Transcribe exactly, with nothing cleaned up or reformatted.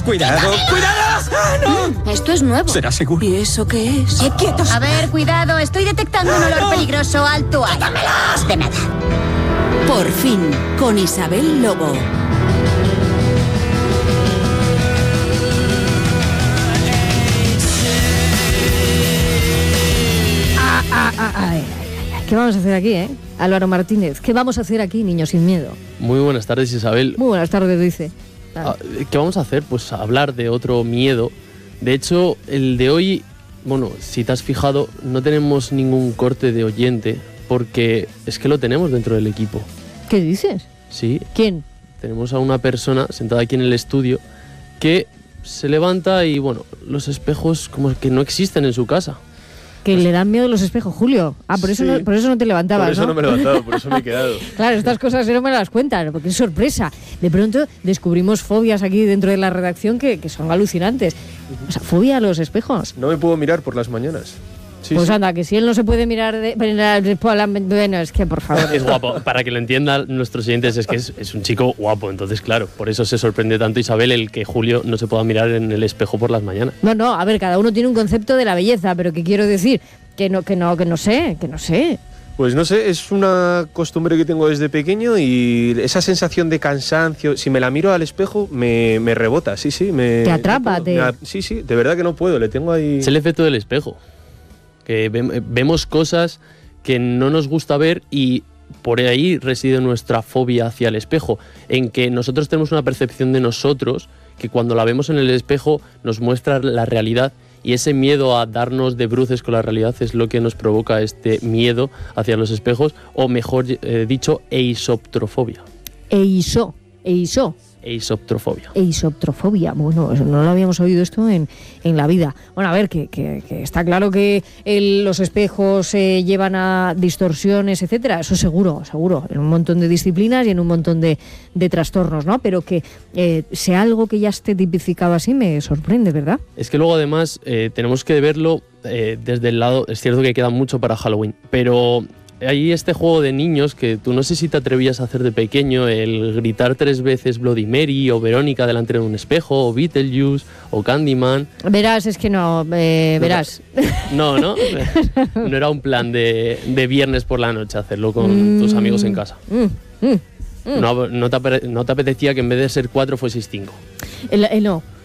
¡Cuidado! ¡Cuidado! ¡Ah, no! Esto es nuevo. ¿Será seguro? ¿Y eso qué es? ¡Eh, quietos! A ver, cuidado, estoy detectando un olor peligroso. Alto ahí. De nada. Por fin, con Isabel Lobo. Ah, ah, ah, ay, ay, ay. ¿Qué vamos a hacer aquí, eh? Álvaro Martínez, ¿qué vamos a hacer aquí, Niños sin Miedo? Muy buenas tardes, Isabel. Muy buenas tardes, dice. Ah, ¿Qué vamos a hacer? Pues hablar de otro miedo. De hecho, el de hoy, bueno, si te has fijado, no tenemos ningún corte de oyente porque es que lo tenemos dentro del equipo. ¿Qué dices? Sí. ¿Quién? Tenemos a una persona sentada aquí en el estudio que se levanta y, bueno, los espejos como que no existen en su casa. Que le dan miedo los espejos, Julio. Ah, por eso, Sí. no, por eso no te levantabas, Por eso no, ¿no? me he levantado, por eso me he quedado. Claro, estas cosas no me las cuentan, porque es sorpresa. De pronto descubrimos fobias aquí dentro de la redacción que, que son alucinantes. O sea, fobia a los espejos. No me puedo mirar por las mañanas. Sí, pues sí. anda, que si él no se puede mirar... De, bueno, es que por favor... Es guapo, para que lo entiendan nuestros oyentes, es que es, es un chico guapo, entonces claro, por eso se sorprende tanto Isabel el que Julio no se pueda mirar en el espejo por las mañanas. No, no, a ver, cada uno tiene un concepto de la belleza, pero que quiero decir que no, que no, que no sé, que no sé. Pues no sé, es una costumbre que tengo desde pequeño y esa sensación de cansancio, si me la miro al espejo, me, me rebota, sí, sí. Me, Te atrapa, no puedo, te- me a- sí, sí, de verdad que no puedo, le tengo ahí... Es el efecto del espejo, que ve- vemos cosas que no nos gusta ver y por ahí reside nuestra fobia hacia el espejo, en que nosotros tenemos una percepción de nosotros que cuando la vemos en el espejo nos muestra la realidad. Y ese miedo a darnos de bruces con la realidad es lo que nos provoca este miedo hacia los espejos, o mejor eh, dicho, eisoptrofobia. Eiso, eiso, Eisoptrofobia. eisoptrofobia. Bueno, eso no lo habíamos oído esto en, en la vida. Bueno, a ver, que, que, que está claro que el- los espejos eh, llevan a distorsiones, etcétera. Eso seguro, seguro, en un montón de disciplinas y en un montón de, de trastornos, ¿no? Pero que eh, sea algo que ya esté tipificado así me sorprende, ¿verdad? Es que luego además eh, tenemos que verlo eh, desde el lado, es cierto que queda mucho para Halloween, pero hay este juego de niños que tú no sé si te atrevías a hacer de pequeño, el gritar tres veces Bloody Mary o Verónica delante de un espejo, o Beetlejuice o Candyman. Verás, es que no, eh, verás. No, no, no era un plan de, de viernes por la noche hacerlo con tus amigos en casa. Mm, mm. No, no, te, apare- no te apetecía que en vez de ser cuatro fueseis cinco. El- el no.